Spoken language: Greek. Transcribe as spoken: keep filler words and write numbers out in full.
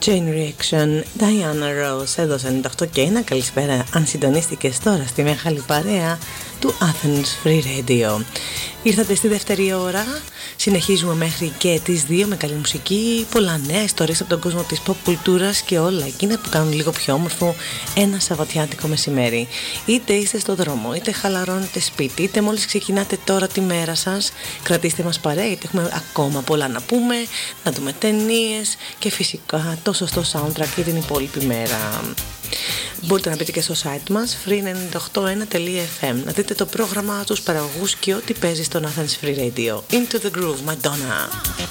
Chain Reaction, Diana Ross, εδώ στο ενενήντα οκτώ και ένα. Καλησπέρα αν συντονίστηκες τώρα στη μεγάλη παρέα του Athens Free Radio. Ήρθατε στη δεύτερη ώρα, συνεχίζουμε μέχρι και τις δύο με καλή μουσική, πολλά νέα ιστορίες από τον κόσμο της pop κουλτούρας και όλα εκείνα που κάνουν λίγο πιο όμορφο ένα σαββατιάτικο μεσημέρι. Είτε είστε στο δρόμο, είτε χαλαρώνετε σπίτι, είτε μόλις ξεκινάτε τώρα τη μέρα σας, κρατήστε μας παρέα γιατί έχουμε ακόμα πολλά να πούμε, να δούμε ταινίες και φυσικά το σωστό soundtrack για την υπόλοιπη μέρα. Μπορείτε να μπείτε και στο site μας free ενενήντα οκτώ ένα τελεία εφ εμ να δείτε το πρόγραμμα, τους παραγωγούς και ό,τι παίζει στον Athens Free Radio. Into the Groove, Madonna.